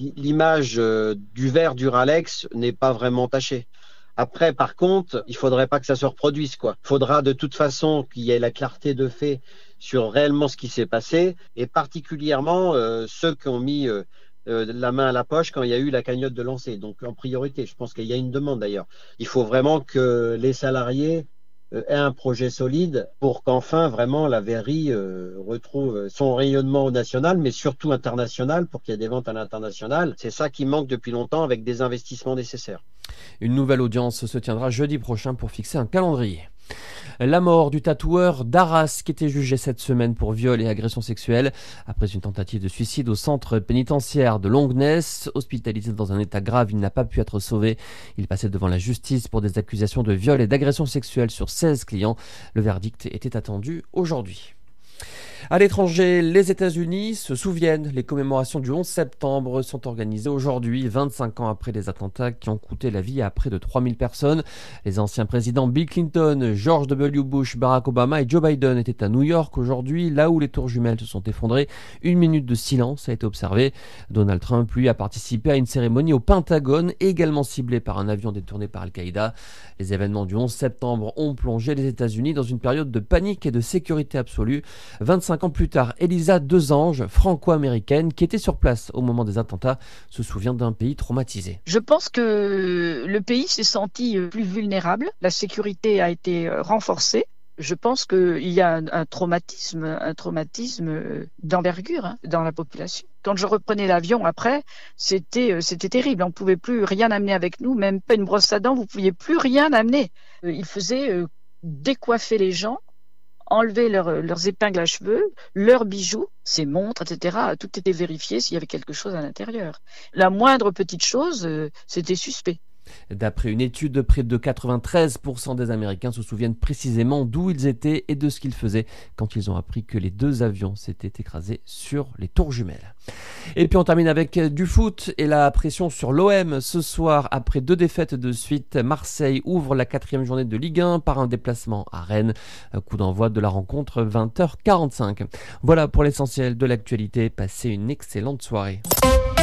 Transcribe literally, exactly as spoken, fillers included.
l'image euh, du verre du Ralex n'est pas vraiment tachée. Après, par contre, il faudrait pas que ça se reproduise, quoi. Il faudra de toute façon qu'il y ait la clarté de fait sur réellement ce qui s'est passé, et particulièrement euh, ceux qui ont mis euh, euh, la main à la poche quand il y a eu la cagnotte de lancer. Donc en priorité, je pense qu'il y a une demande d'ailleurs. Il faut vraiment que les salariés euh, aient un projet solide pour qu'enfin vraiment la verrerie euh, retrouve son rayonnement national, mais surtout international, pour qu'il y ait des ventes à l'international. C'est ça qui manque depuis longtemps, avec des investissements nécessaires. Une nouvelle audience se tiendra jeudi prochain pour fixer un calendrier. La mort du tatoueur d'Arras qui était jugé cette semaine pour viol et agression sexuelle après une tentative de suicide au centre pénitentiaire de Longnes. Hospitalisé dans un état grave, il n'a pas pu être sauvé. Il passait devant la justice pour des accusations de viol et d'agression sexuelle sur seize clients. Le verdict était attendu aujourd'hui. À l'étranger, les États-Unis se souviennent. Les commémorations du onze septembre sont organisées aujourd'hui, vingt-cinq ans après les attentats qui ont coûté la vie à près de trois mille personnes. Les anciens présidents Bill Clinton, George W. Bush, Barack Obama et Joe Biden étaient à New York aujourd'hui, là où les tours jumelles se sont effondrées. Une minute de silence a été observée. Donald Trump, lui, a participé à une cérémonie au Pentagone, également ciblée par un avion détourné par Al-Qaïda. Les événements du onze septembre ont plongé les États-Unis dans une période de panique et de sécurité absolue. vingt-cinq ans plus tard, Elisa Desange, franco-américaine, qui était sur place au moment des attentats, se souvient d'un pays traumatisé. Je pense que le pays s'est senti plus vulnérable. La sécurité a été renforcée. Je pense qu'il y a un, un traumatisme, un traumatisme d'envergure hein, dans la population. Quand je reprenais l'avion après, c'était, c'était terrible. On ne pouvait plus rien amener avec nous, même pas une brosse à dents, vous ne pouviez plus rien amener. Il faisait décoiffer les gens, enlever leur, leurs épingles à cheveux, leurs bijoux, ses montres, et cetera. Tout était vérifié s'il y avait quelque chose à l'intérieur. La moindre petite chose, euh, c'était suspect. D'après une étude, près de quatre-vingt-treize pour cent des Américains se souviennent précisément d'où ils étaient et de ce qu'ils faisaient quand ils ont appris que les deux avions s'étaient écrasés sur les tours jumelles. Et puis on termine avec du foot et la pression sur l'O M. Ce soir, après deux défaites de suite, Marseille ouvre la quatrième journée de Ligue un par un déplacement à Rennes. Coup d'envoi de la rencontre vingt heures quarante-cinq. Voilà pour l'essentiel de l'actualité. Passez une excellente soirée.